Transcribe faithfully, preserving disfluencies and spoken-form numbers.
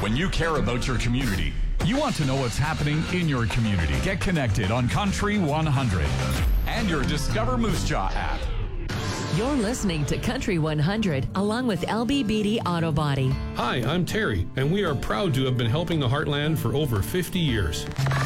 When you care about your community, you want to know what's happening in your community. Get connected on Country one hundred and your Discover Moose Jaw app. You're listening to Country one hundred along with L B Beatty Auto Body. Hi, I'm Terry, and we are proud to have been helping the Heartland for over fifty years.